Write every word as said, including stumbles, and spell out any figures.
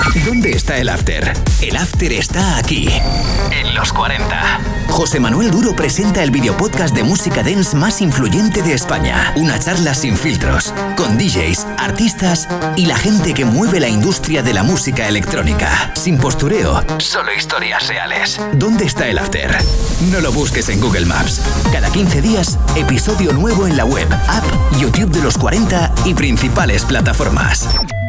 ¿Dónde está el after? El after está aquí, en Los cuarenta. José Manuel Duro presenta el videopodcast de música dance más influyente de España. Una charla sin filtros, con D Js, artistas y la gente que mueve la industria de la música electrónica. Sin postureo, solo historias reales. ¿Dónde está el after? No lo busques en Google Maps. Cada quince días, episodio nuevo en la web, app, YouTube de Los cuarenta y principales plataformas.